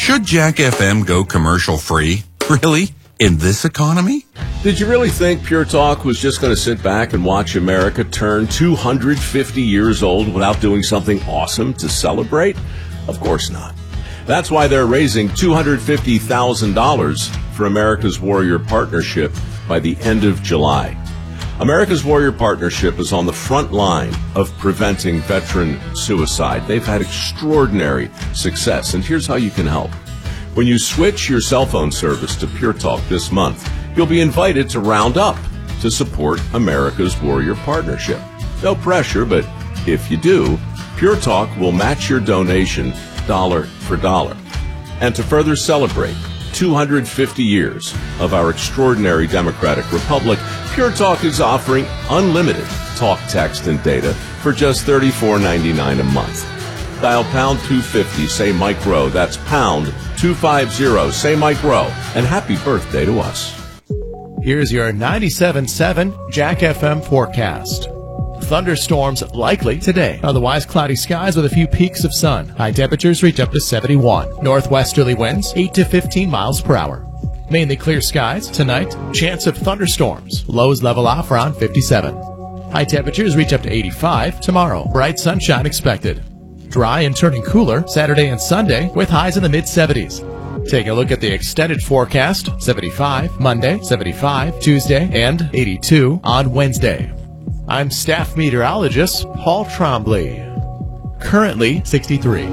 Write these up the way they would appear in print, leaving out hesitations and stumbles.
Should Jack FM go commercial free? Really? In this economy? Did you really think Pure Talk was just going to sit back and watch America turn 250 years old without doing something awesome to celebrate? Of course not. That's why they're raising $250,000 for America's Warrior Partnership by the end of July. America's Warrior Partnership is on the front line of preventing veteran suicide. They've had extraordinary success, and here's how you can help. When you switch your cell phone service to Pure Talk this month, you'll be invited to round up to support America's Warrior Partnership. No pressure, but if you do, Pure Talk will match your donation dollar for dollar. And to further celebrate 250 years of our extraordinary democratic republic, Pure Talk is offering unlimited talk, text, and data for just $34.99 a month. Dial pound 250, say Mike Rowe. That's pound 250, say Mike Rowe. And happy birthday to us. Here's your 97.7 Jack FM forecast. Thunderstorms likely today. Otherwise cloudy skies with a few peaks of sun. High temperatures reach up to 71. Northwesterly winds 8 to 15 miles per hour. Mainly clear skies tonight. Chance of thunderstorms. Lows level off around 57. High temperatures reach up to 85 tomorrow. Bright sunshine expected. Dry and turning cooler Saturday and Sunday with highs in the mid-70s. Take a look at the extended forecast. 75 Monday, 75 Tuesday, and 82 on Wednesday. I'm staff meteorologist Paul Trombley. Currently 63.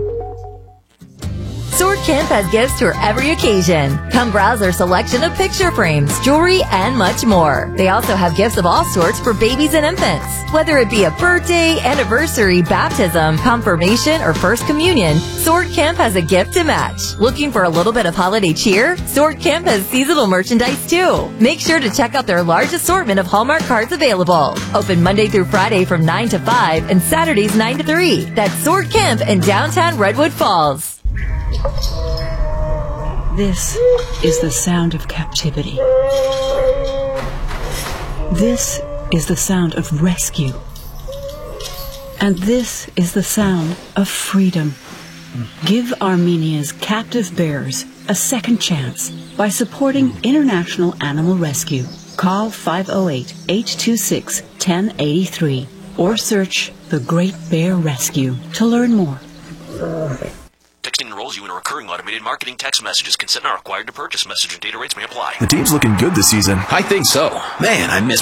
Sword Camp has gifts for every occasion. Come browse their selection of picture frames, jewelry, and much more. They also have gifts of all sorts for babies and infants. Whether it be a birthday, anniversary, baptism, confirmation, or first communion, Sword Camp has a gift to match. Looking for a little bit of holiday cheer? Sword Camp has seasonal merchandise too. Make sure to check out their large assortment of Hallmark cards available. Open Monday through Friday from 9 to 5 and Saturdays 9 to 3. That's Sword Camp in downtown Redwood Falls. This is the sound of captivity. This is the sound of rescue. And this is the sound of freedom. Give Armenia's captive bears a second chance by supporting International Animal Rescue. Call 508-826-1083 or search The Great Bear Rescue to learn more. Texting enrolls you in a recurring automated marketing text messages. Consent not required to purchase. Message and data rates may apply. The team's looking good this season. I think so. Man, I miss